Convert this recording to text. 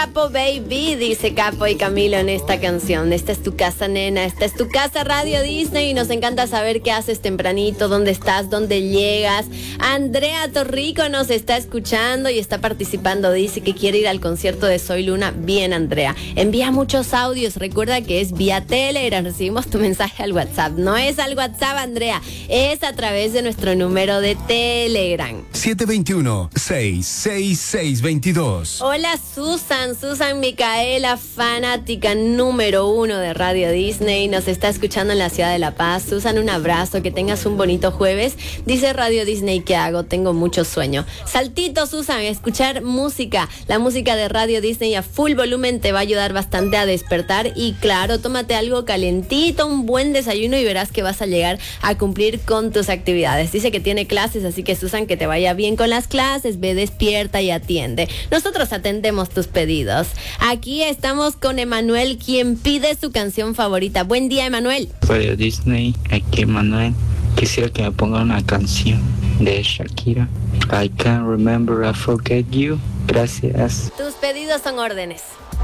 Capo Baby, dice Capo y Camilo en esta canción. Esta es tu casa, nena, esta es tu casa, Radio Disney, y nos encanta saber qué haces tempranito, dónde estás, dónde llegas. Andrea Torrico nos está escuchando y está participando, dice que quiere ir al concierto de Soy Luna. Bien, Andrea, envía muchos audios, recuerda que es vía Telegram, recibimos tu mensaje al WhatsApp. No es al WhatsApp, Andrea, es a través de nuestro número de Telegram. 721-66622. Hola Susan Micaela, fanática número 1 de Radio Disney, nos está escuchando en la ciudad de La Paz. Susan, un abrazo, que tengas un bonito jueves. Dice Radio Disney, ¿qué hago? Tengo mucho sueño. Saltito, Susan, escuchar música. La música de Radio Disney a full volumen te va a ayudar bastante a despertar. Y claro, tómate algo calentito, un buen desayuno y verás que vas a llegar a cumplir con tus actividades. Dice que tiene clases, así que Susan, que te vaya bien con las clases, ve despierta y atiende. Nosotros atendemos tus pedidos. Aquí estamos con Emanuel, quien pide su canción favorita. Buen día, Emanuel. Radio Disney, aquí Emanuel. Quisiera que me ponga una canción de Shakira. I can't remember, I forget you. Gracias. Tus pedidos son órdenes.